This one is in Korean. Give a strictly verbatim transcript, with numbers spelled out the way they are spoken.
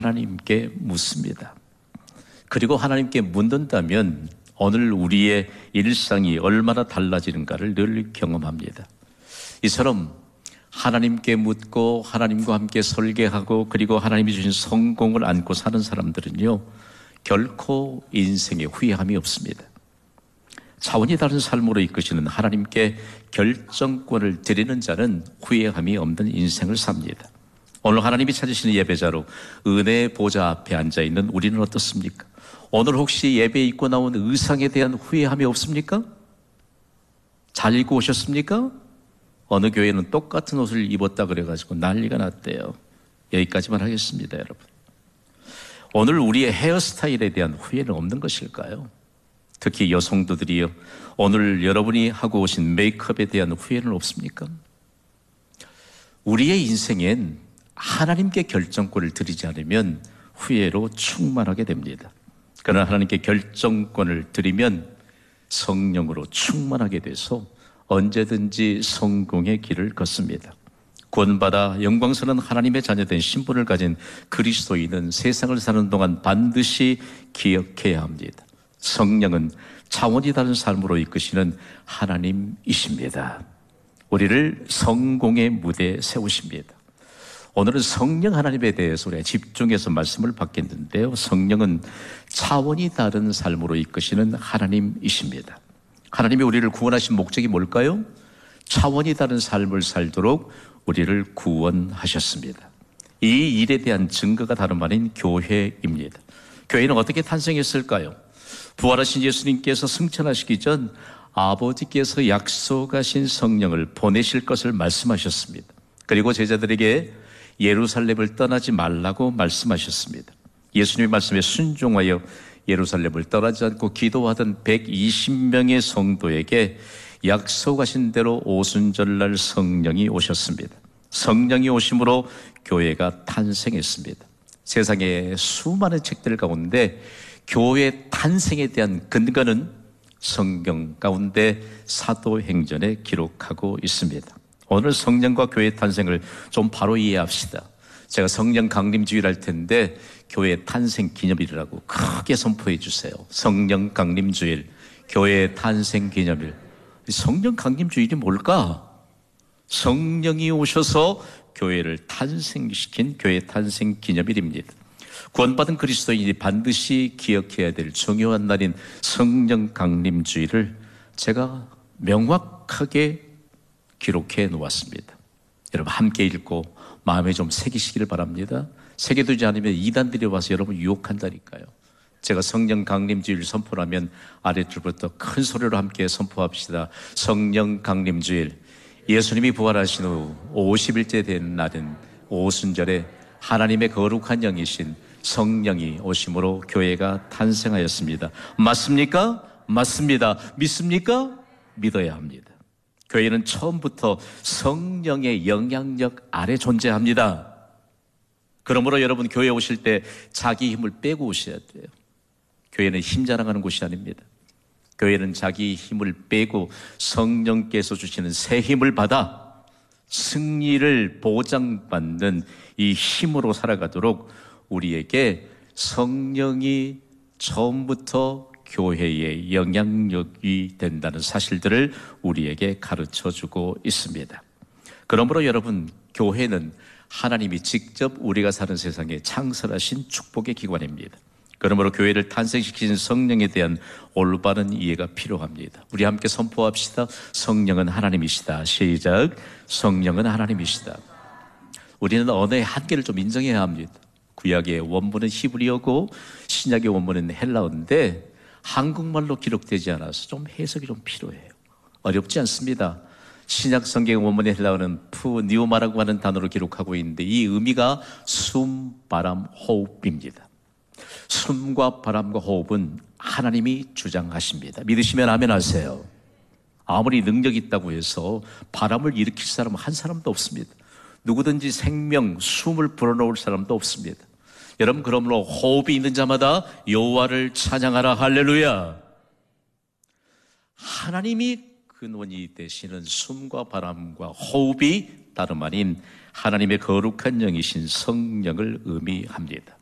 하나님께 묻습니다. 그리고 하나님께 묻는다면 오늘 우리의 일상이 얼마나 달라지는가를 늘 경험합니다. 이처럼 하나님께 묻고 하나님과 함께 설계하고 그리고 하나님이 주신 성공을 안고 사는 사람들은요, 결코 인생에 후회함이 없습니다. 차원이 다른 삶으로 이끄시는 하나님께 결정권을 드리는 자는 후회함이 없는 인생을 삽니다. 오늘 하나님이 찾으시는 예배자로 은혜의 보좌 앞에 앉아있는 우리는 어떻습니까? 오늘 혹시 예배에 입고 나온 의상에 대한 후회함이 없습니까? 잘 입고 오셨습니까? 어느 교회는 똑같은 옷을 입었다 그래가지고 난리가 났대요. 여기까지만 하겠습니다, 여러분. 오늘 우리의 헤어스타일에 대한 후회는 없는 것일까요? 특히 여성도들이요, 오늘 여러분이 하고 오신 메이크업에 대한 후회는 없습니까? 우리의 인생엔 하나님께 결정권을 드리지 않으면 후회로 충만하게 됩니다. 그러나 하나님께 결정권을 드리면 성령으로 충만하게 돼서 언제든지 성공의 길을 걷습니다. 구원받아 영광스러운 하나님의 자녀된 신분을 가진 그리스도인은 세상을 사는 동안 반드시 기억해야 합니다. 성령은 차원이 다른 삶으로 이끄시는 하나님이십니다. 우리를 성공의 무대에 세우십니다. 오늘은 성령 하나님에 대해서 우리가 집중해서 말씀을 받겠는데요, 성령은 차원이 다른 삶으로 이끄시는 하나님이십니다. 하나님이 우리를 구원하신 목적이 뭘까요? 차원이 다른 삶을 살도록 우리를 구원하셨습니다. 이 일에 대한 증거가 다른 말인 교회입니다. 교회는 어떻게 탄생했을까요? 부활하신 예수님께서 승천하시기 전 아버지께서 약속하신 성령을 보내실 것을 말씀하셨습니다. 그리고 제자들에게 예루살렘을 떠나지 말라고 말씀하셨습니다. 예수님의 말씀에 순종하여 예루살렘을 떠나지 않고 기도하던 백이십 명의 성도에게 약속하신 대로 오순절날 성령이 오셨습니다. 성령이 오심으로 교회가 탄생했습니다. 세상의 수많은 책들 가운데 교회 탄생에 대한 근거는 성경 가운데 사도행전에 기록하고 있습니다. 오늘 성령과 교회 탄생을 좀 바로 이해합시다. 제가 성령 강림주일 할 텐데 교회 탄생 기념일이라고 크게 선포해 주세요. 성령 강림주일, 교회 탄생 기념일. 성령 강림주일이 뭘까? 성령이 오셔서 교회를 탄생시킨 교회 탄생 기념일입니다. 구원받은 그리스도인이 반드시 기억해야 될 중요한 날인 성령 강림주일을 제가 명확하게 기록해 놓았습니다. 여러분 함께 읽고 마음에 좀 새기시기를 바랍니다. 새겨두지 않으면 이단들이 와서 여러분 유혹한다니까요. 제가 성령 강림주일 선포하면 아래줄부터 큰 소리로 함께 선포합시다. 성령 강림주일, 예수님이 부활하신 후 오십 일째 된 날은 오순절에 하나님의 거룩한 영이신 성령이 오심으로 교회가 탄생하였습니다. 맞습니까? 맞습니다. 믿습니까? 믿어야 합니다. 교회는 처음부터 성령의 영향력 아래 존재합니다. 그러므로 여러분 교회 오실 때 자기 힘을 빼고 오셔야 돼요. 교회는 힘 자랑하는 곳이 아닙니다. 교회는 자기 힘을 빼고 성령께서 주시는 새 힘을 받아 승리를 보장받는 이 힘으로 살아가도록 우리에게 성령이 처음부터 교회의 영향력이 된다는 사실들을 우리에게 가르쳐주고 있습니다. 그러므로 여러분, 교회는 하나님이 직접 우리가 사는 세상에 창설하신 축복의 기관입니다. 그러므로 교회를 탄생시키신 성령에 대한 올바른 이해가 필요합니다. 우리 함께 선포합시다. 성령은 하나님이시다. 시작. 성령은 하나님이시다. 우리는 언어의 한계를 좀 인정해야 합니다. 구약의 원문은 히브리어고 신약의 원문은 헬라어인데 한국말로 기록되지 않아서 좀 해석이 좀 필요해요. 어렵지 않습니다. 신약 성경 원문의 헬라어는 푸니오마라고 하는 단어로 기록하고 있는데 이 의미가 숨, 바람, 호흡입니다. 숨과 바람과 호흡은 하나님이 주장하십니다. 믿으시면 아멘 하세요. 아무리 능력이 있다고 해서 바람을 일으킬 사람은 한 사람도 없습니다. 누구든지 생명, 숨을 불어넣을 사람도 없습니다. 여러분, 그러므로 호흡이 있는 자마다 여호와를 찬양하라. 할렐루야. 하나님이 근원이 되시는 숨과 바람과 호흡이 다름 아닌 하나님의 거룩한 영이신 성령을 의미합니다.